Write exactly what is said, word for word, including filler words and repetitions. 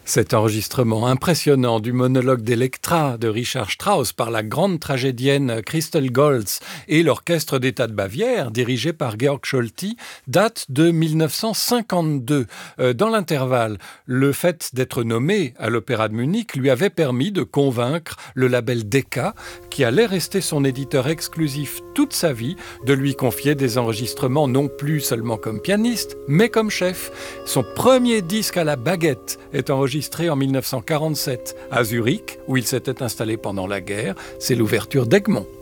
Cet enregistrement impressionnant du monologue d'Electra de Richard Strauss par la grande tragédienne Christel Goltz et l'Orchestre d'État de Bavière, dirigé par Georg Scholti, date de mille neuf cent cinquante-deux. Euh, dans l'intervalle, le fait d'être nommé à l'Opéra de Munich lui avait permis de convaincre le label Decca, qui allait rester son éditeur exclusif toute sa vie, de lui confier des enregistrements non plus seulement comme pianiste, mais comme chef. Son premier disque à la baguette est enregistré enregistré en mille neuf cent quarante-sept à Zurich, où il s'était installé pendant la guerre. C'est l'ouverture d'Egmont.